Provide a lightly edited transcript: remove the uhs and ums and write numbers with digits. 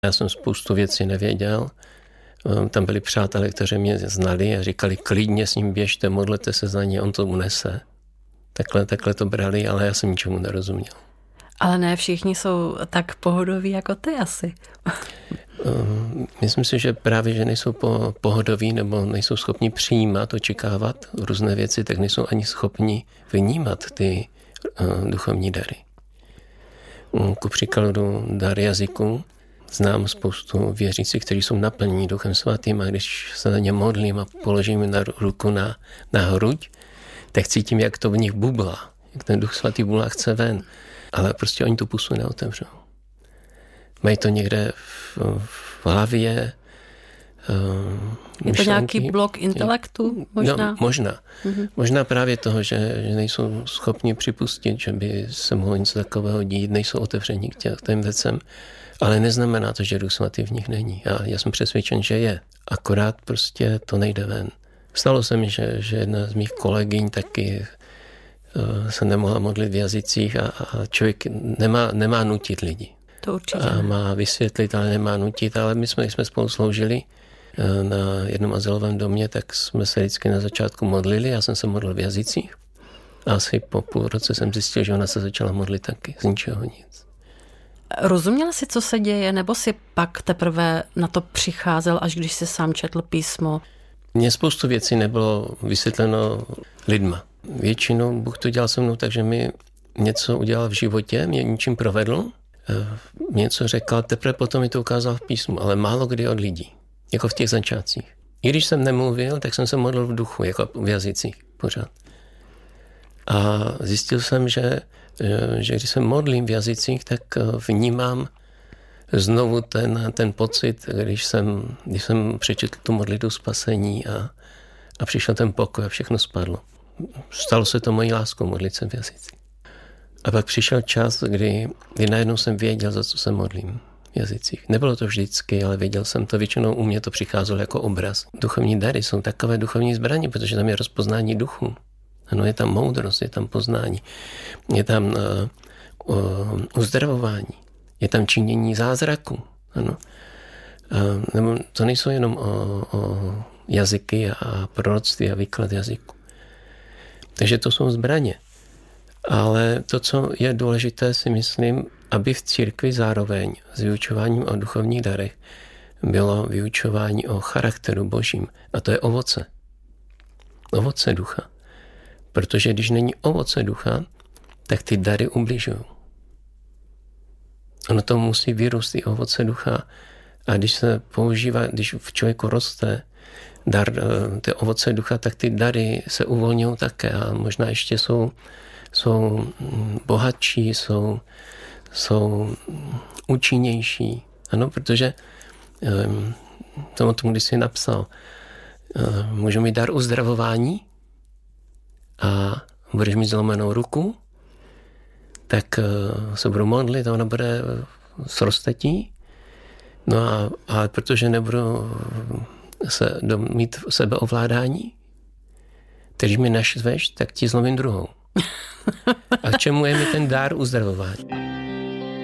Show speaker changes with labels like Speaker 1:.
Speaker 1: Já jsem spoustu věcí nevěděl. Tam byli přátelé, kteří mě znali a říkali, klidně s ním běžte, modlete se za ně, on to unese. Takhle to brali, ale já jsem ničemu nerozuměl.
Speaker 2: Ale ne všichni jsou tak pohodoví jako ty asi.
Speaker 1: Myslím si, že právě, že nejsou pohodoví nebo nejsou schopni přijímat, očekávat různé věci, tak nejsou ani schopni vnímat ty duchovní dary. Ku příkladu dar jazyku. Znám spoustu věřících, kteří jsou naplněni Duchem Svatým a když se na ně modlím a položím ruku na hruď, tak cítím, jak to v nich bublá. Jak ten Duch Svatý bublá chce ven. Ale prostě oni tu pusu neotevřou. Mají to někde v hlavě.
Speaker 2: Je to nějaký blok intelektu možná?
Speaker 1: No, možná. Mm-hmm. Možná právě toho, že nejsou schopni připustit, že by se mohlo něco takového dít, nejsou otevření k těm věcem. Ale neznamená to, že Duch Svatý v nich není. Já jsem přesvědčen, že je. Akorát prostě to nejde ven. Stalo se mi, že jedna z mých kolegyň taky se nemohla modlit v jazycích a člověk nemá nutit lidi.
Speaker 2: To určitě.
Speaker 1: A má vysvětlit, ale nemá nutit. Ale my jsme spolu sloužili na jednom azylovém domě, tak jsme se vždycky na začátku modlili. Já jsem se modlil v jazycích. A asi po půl roce jsem zjistil, že ona se začala modlit taky. Z ničeho nic.
Speaker 2: Rozuměl jsi, co se děje, nebo si pak teprve na to přicházel, až když jsi sám četl písmo?
Speaker 1: Mně spoustu věcí nebylo vysvětleno lidma. Většinou Bůh to dělal se mnou tak, že mi něco udělal v životě, mě něčím provedl, něco řekl, teprve potom mi to ukázal v písmu, ale málo kdy od lidí, jako v těch začátcích. I když jsem nemluvil, tak jsem se modlil v duchu, jako v jazycích pořád. A zjistil jsem, že když se modlím v jazycích, tak vnímám znovu ten pocit, když jsem přečetl tu modlitbu spasení a přišel ten pokoj a všechno spadlo. Stalo se to mojí láskou modlit se v jazycích. A pak přišel čas, kdy najednou jsem věděl, za co se modlím v jazycích. Nebylo to vždycky, ale věděl jsem to. Většinou u mě to přicházelo jako obraz. Duchovní dary jsou takové duchovní zbraně, protože tam je rozpoznání duchu. Ano, je tam moudrost, je tam poznání, je tam uzdravování, je tam činění zázraku. Ano. Nebo to nejsou jenom o jazyky a proroctví a výklad jazyku. Takže to jsou zbraně. Ale to, co je důležité, si myslím, aby v církvi zároveň s vyučováním o duchovních darech bylo vyučování o charakteru Božím. A to je ovoce. Ovoce ducha. Protože když není ovoce ducha, tak ty dary ubližují. Ono to musí vyrůst i ovoce ducha. A když se používá, když v člověku roste dar, ty ovoce ducha, tak ty dary se uvolňují také a možná ještě jsou bohatší, jsou účinnější. Ano, protože tomu když jsi napsal, můžu mít dar uzdravování a budeš mít zlomenou ruku, tak se budu modlit a ona bude srostetí. No a protože nebudu mít sebeovládání, když mi naštveš, tak ti zlomím druhou. A k čemu je mi ten dar uzdravování?